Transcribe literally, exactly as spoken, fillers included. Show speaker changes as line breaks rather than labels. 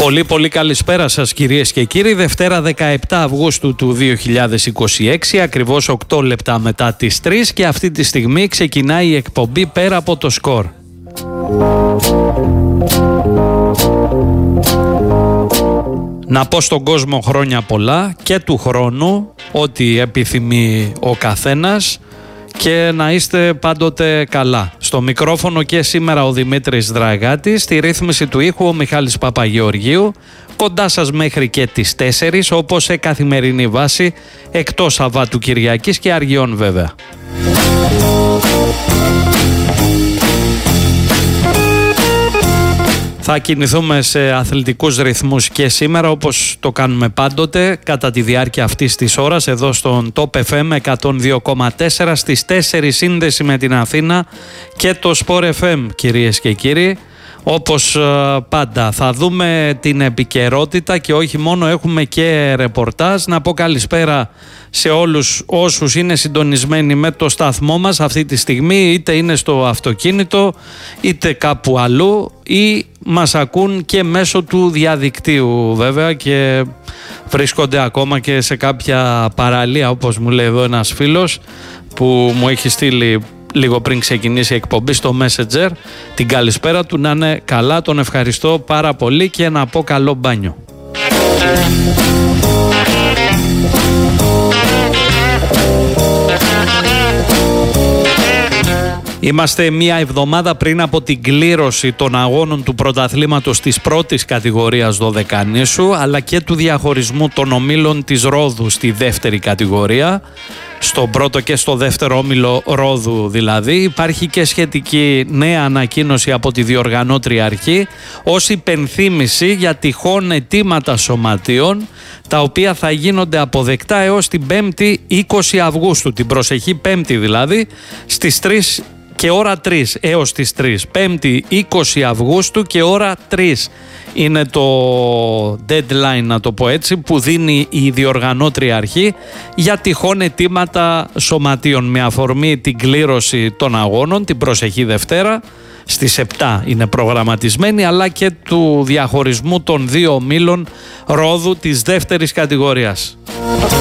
Πολύ πολύ καλησπέρα σας κυρίες και κύριοι. Δευτέρα δεκαεπτά Αυγούστου του δύο χιλιάδες είκοσι έξι, ακριβώς οκτώ λεπτά μετά τις τρεις, και αυτή τη στιγμή ξεκινάει η εκπομπή Πέρα από το Σκορ. Να πω στον κόσμο χρόνια πολλά και του χρόνου, ό,τι επιθυμεί ο καθένας, και να είστε πάντοτε καλά. Στο μικρόφωνο και σήμερα ο Δημήτρης Δραγάτης, στη ρύθμιση του ήχου ο Μιχάλης Παπαγεωργίου, κοντά σας μέχρι και τις τέσσερις, όπως σε καθημερινή βάση, εκτός Σαββάτου Κυριακής και Αργιών βέβαια. Θα κινηθούμε σε αθλητικούς ρυθμούς και σήμερα, όπως το κάνουμε πάντοτε κατά τη διάρκεια αυτής της ώρας, εδώ στον Top εφ εμ εκατόν δύο κόμμα τέσσερα, στις τέσσερις σύνδεση με την Αθήνα και το Sport εφ εμ, κυρίες και κύριοι. Όπως πάντα θα δούμε την επικαιρότητα και όχι μόνο, έχουμε και ρεπορτάζ. Να πω καλησπέρα σε όλους όσους είναι συντονισμένοι με το σταθμό μας αυτή τη στιγμή, είτε είναι στο αυτοκίνητο είτε κάπου αλλού, ή μας ακούν και μέσω του διαδικτύου βέβαια και βρίσκονται ακόμα και σε κάποια παραλία, όπως μου λέει εδώ ένας φίλος που μου έχει στείλει λίγο πριν ξεκινήσει η εκπομπή στο Messenger την καλησπέρα του. Να είναι καλά, τον ευχαριστώ πάρα πολύ και να πω καλό μπάνιο. Είμαστε μία εβδομάδα πριν από την κλήρωση των αγώνων του πρωταθλήματος της πρώτης κατηγορίας δωδεκανήσου, αλλά και του διαχωρισμού των ομίλων της Ρόδου στη δεύτερη κατηγορία. Στον πρώτο και στο δεύτερο όμιλο Ρόδου δηλαδή υπάρχει και σχετική νέα ανακοίνωση από τη διοργανώτρια αρχή ως υπενθύμηση για τυχόν αιτήματα σωματείων, τα οποία θα γίνονται αποδεκτά έως την πέμπτη είκοσι Αυγούστου, την προσεχή Πέμπτη δηλαδή, στις τρεις και ώρα τρεις, έως τις τρεις. Πέμπτη είκοσι Αυγούστου και ώρα τρεις είναι το deadline, να το πω έτσι, που δίνει η διοργανώτρια αρχή για τυχόν αιτήματα σωματείων, με αφορμή την κλήρωση των αγώνων την προσεχή Δευτέρα στις επτά είναι προγραμματισμένη, αλλά και του διαχωρισμού των δύο ομίλων Ρόδου της δεύτερης κατηγορίας.